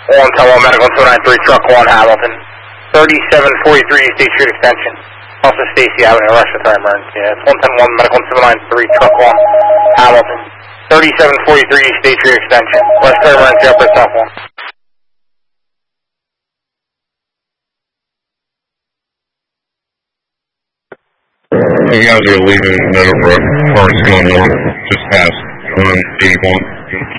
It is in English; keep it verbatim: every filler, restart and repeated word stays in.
one ten one Medical two nine three, truck one Hamilton. thirty-seven forty-three State Street Extension. Also Stacy Avenue, respiratory emergency. Yeah, it's one ten one Medical two nine three, truck one Hamilton. thirty-seven forty-three State Street Extension. Respiratory emergency, upper top one. You guys are leaving Meadowbrook, cars going north, just past one eighty-one.